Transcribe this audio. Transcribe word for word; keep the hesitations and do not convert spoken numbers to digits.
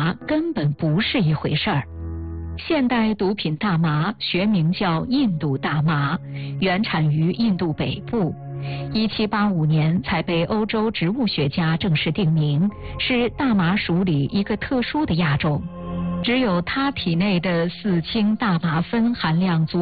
麻根本不是一回事儿。现代毒品大麻学名叫印度大麻，原产于印度北部，一七八五年才被欧洲植物学家正式定名，是大麻属里一个特殊的亚种。只有它体内的四氢大麻酚含量足